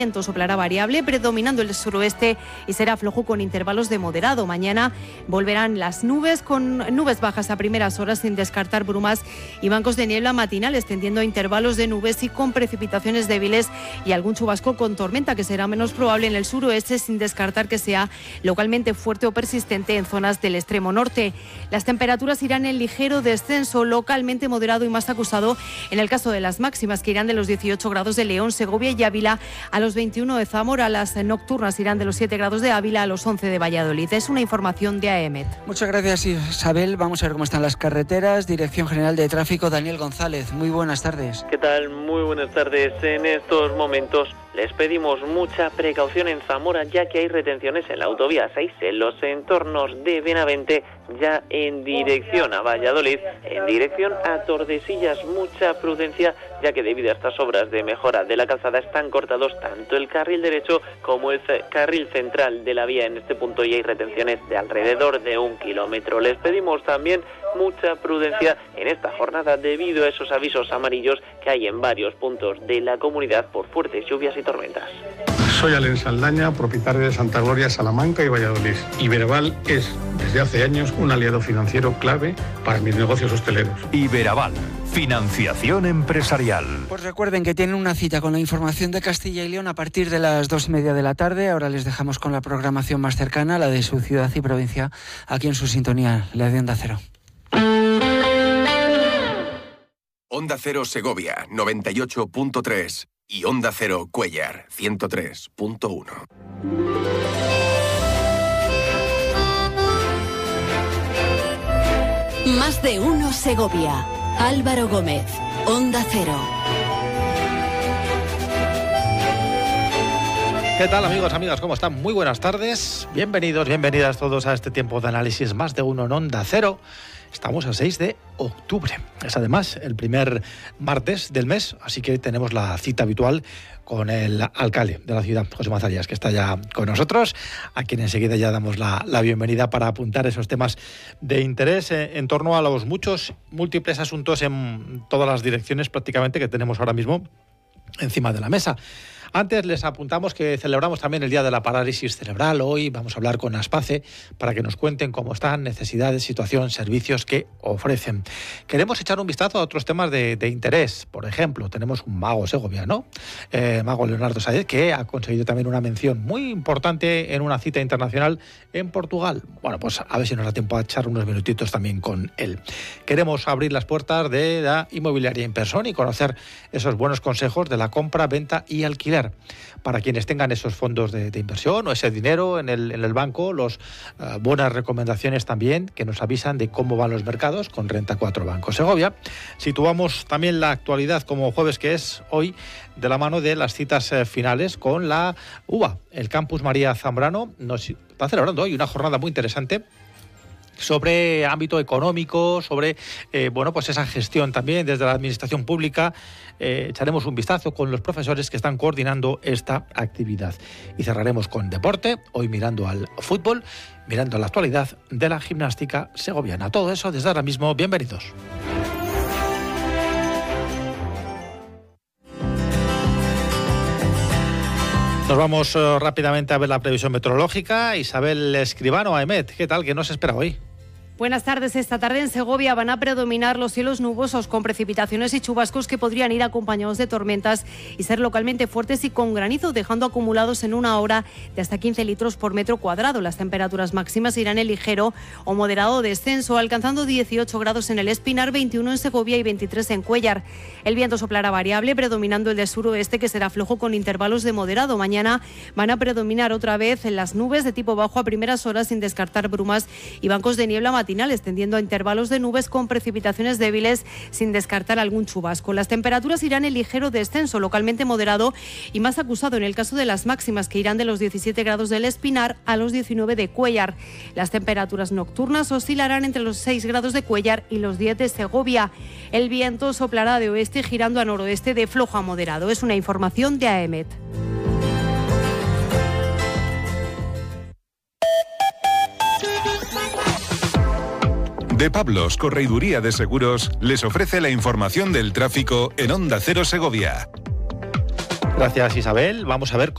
El viento soplará variable, predominando el suroeste y será flojo con intervalos de moderado. Mañana volverán las nubes, con nubes bajas a primeras horas sin descartar brumas y bancos de niebla matinales, tendiendo a intervalos de nubes y con precipitaciones débiles y algún chubasco con tormenta, que será menos probable en el suroeste, sin descartar que sea localmente fuerte o persistente en zonas del extremo norte. Las temperaturas irán en ligero descenso, localmente moderado y más acusado en el caso de las máximas, que irán de los 18 grados de León, Segovia y Ávila a los 21 de Zamora. Las nocturnas irán de los 7 grados de Ávila a los 11 de Valladolid. Es una información de AEMET. Muchas gracias, Isabel. Vamos a ver cómo están las carreteras. Dirección General de Tráfico, Daniel González. Muy buenas tardes. ¿Qué tal? Muy buenas tardes. En estos momentos les pedimos mucha precaución en Zamora, ya que hay retenciones en la autovía 6 en los entornos de Benavente, ya en dirección a Valladolid, en dirección a Tordesillas. Mucha prudencia, ya que debido a estas obras de mejora de la calzada están cortados tanto el carril derecho como el carril central de la vía en este punto, y hay retenciones de alrededor de 1 kilómetro. Les pedimos también mucha prudencia en esta jornada debido a esos avisos amarillos que hay en varios puntos de la comunidad por fuertes lluvias y tormentas. Soy Alen Saldaña, propietario de Santa Gloria, Salamanca y Valladolid. Iberaval es, desde hace años, un aliado financiero clave para mis negocios hosteleros. Iberaval, financiación empresarial. Pues recuerden que tienen una cita con la información de Castilla y León a partir de las 2:30 de la tarde. Ahora les dejamos con la programación más cercana, la de su ciudad y provincia, aquí en su sintonía, la de Onda Cero. Onda Cero Segovia, 98.3 y Onda Cero Cuéllar, 103.1. Más de uno Segovia. Álvaro Gómez, Onda Cero. ¿Qué tal, amigos, amigas? ¿Cómo están? Muy buenas tardes. Bienvenidos, bienvenidas todos a este tiempo de análisis Más de uno en Onda Cero. Estamos a 6 de octubre. Es además el primer martes del mes, así que tenemos la cita habitual con el alcalde de la ciudad, José Mazarias, que está ya con nosotros, a quien enseguida ya damos la bienvenida para apuntar esos temas de interés en torno a los múltiples asuntos en todas las direcciones prácticamente que tenemos ahora mismo encima de la mesa. Antes les apuntamos que celebramos también el Día de la Parálisis Cerebral. Hoy vamos a hablar con Aspace para que nos cuenten cómo están, necesidades, situación, servicios que ofrecen. Queremos echar un vistazo a otros temas de interés. Por ejemplo, tenemos un mago segoviano, mago Leonardo Sáez, que ha conseguido también una mención muy importante en una cita internacional en Portugal. Bueno, pues a ver si nos da tiempo a echar unos minutitos también con él. Queremos abrir las puertas de la inmobiliaria Inpersón y conocer esos buenos consejos de la compra, venta y alquiler para quienes tengan esos fondos de inversión o ese dinero en el banco. Buenas recomendaciones también que nos avisan de cómo van los mercados con Renta 4 Banco Segovia. Situamos también la actualidad, como jueves que es hoy, de la mano de las citas finales con la UBA. El Campus María Zambrano nos está celebrando hoy una jornada muy interesante sobre ámbito económico, sobre pues esa gestión también desde la administración pública. Echaremos un vistazo con los profesores que están coordinando esta actividad. Y cerraremos con deporte, hoy mirando al fútbol, mirando a la actualidad de la gimnástica segoviana. Todo eso desde ahora mismo. Bienvenidos. Nos vamos rápidamente a ver la previsión meteorológica. Isabel Escribano, AEMET, ¿qué tal? ¿Qué nos espera hoy? Buenas tardes. Esta tarde en Segovia van a predominar los cielos nubosos con precipitaciones y chubascos que podrían ir acompañados de tormentas y ser localmente fuertes y con granizo, dejando acumulados en una hora de hasta 15 litros por metro cuadrado. Las temperaturas máximas irán en ligero o moderado descenso, alcanzando 18 grados en el Espinar, 21 en Segovia y 23 en Cuéllar. El viento soplará variable, predominando el de suroeste, que será flojo con intervalos de moderado. Mañana van a predominar otra vez en las nubes de tipo bajo a primeras horas, sin descartar brumas y bancos de niebla matinales, tendiendo a intervalos de nubes con precipitaciones débiles, sin descartar algún chubasco. Las temperaturas irán en ligero descenso, localmente moderado y más acusado en el caso de las máximas, que irán de los 17 grados del Espinar a los 19 de Cuéllar. Las temperaturas nocturnas oscilarán entre los 6 grados de Cuéllar y los 10 de Segovia. El viento soplará de oeste girando a noroeste de flojo a moderado. Es una información de AEMET. De Pablos, Correiduría de Seguros, les ofrece la información del tráfico en Onda Cero Segovia. Gracias, Isabel. Vamos a ver